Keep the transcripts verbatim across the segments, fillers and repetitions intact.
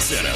Center.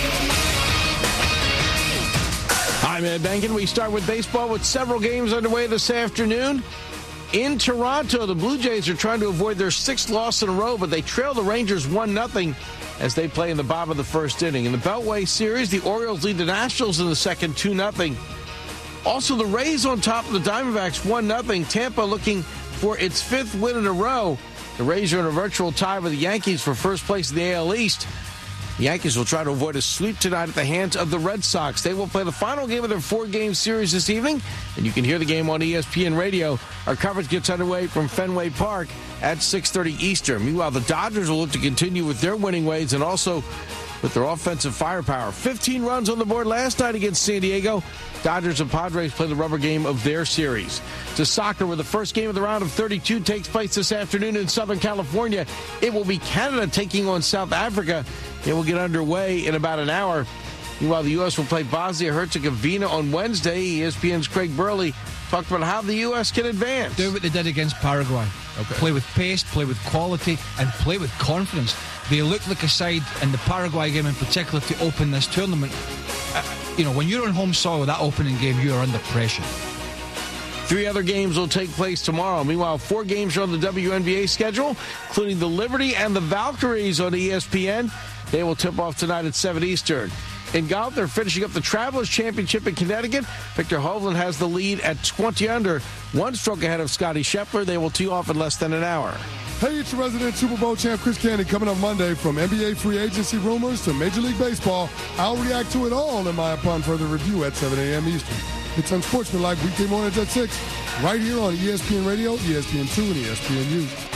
I'm Ed Benkin. We start with baseball with several games underway this afternoon. In Toronto, the Blue Jays are trying to avoid their sixth loss in a row, but they trail the Rangers one nothing as they play in the bottom of the first inning. In the Beltway Series, the Orioles lead the Nationals in the second two nothing. Also, the Rays on top of the Diamondbacks one nothing. Tampa looking for its fifth win in a row. The Rays are in a virtual tie with the Yankees for first place in the A L East. The Yankees will try to avoid a sweep tonight at the hands of the Red Sox. They will play the final game of their four-game series this evening, and you can hear the game on E S P N Radio. Our coverage gets underway from Fenway Park at six thirty Eastern. Meanwhile, the Dodgers will look to continue with their winning ways and also with their offensive firepower. fifteen runs on the board last night against San Diego. Dodgers and Padres play the rubber game of their series. To soccer, where the first game of the round of thirty-two takes place this afternoon in Southern California. It will be Canada taking on South Africa. It will get underway in about an hour. Meanwhile, the U S will play Bosnia-Herzegovina on Wednesday. E S P N's Craig Burley talked about how the U S can advance. Do what they did against Paraguay. Okay. Play with pace, play with quality, and play with confidence. They look like a side in the Paraguay game in particular to open this tournament. Uh, you know, when you're on home soil with that opening game, you are under pressure. Three other games will take place tomorrow. Meanwhile, four games are on the W N B A schedule, including the Liberty and the Valkyries on E S P N. They will tip off tonight at seven Eastern. In golf, they're finishing up the Travelers Championship in Connecticut. Victor Hovland has the lead at twenty under, one stroke ahead of Scotty Scheffler. They will tee off in less than an hour. Hey, it's your resident Super Bowl champ, Chris Candy, coming up Monday. From N B A free agency rumors to Major League Baseball, I'll react to it all in my Upon Further Review at seven a.m. Eastern. It's Unsportsmanlike weekday mornings at six, right here on E S P N Radio, E S P N two, and E S P N U.